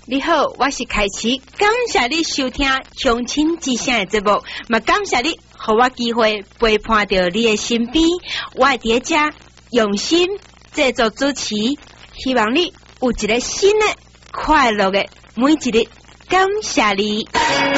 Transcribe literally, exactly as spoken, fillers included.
你好，我是凯奇，感谢你收听乡亲之声的节目，嘛感谢你，给我机会陪伴到你的身边，我会伫遮用心制作主持，希望你有一个新的快乐的每一日，感谢你。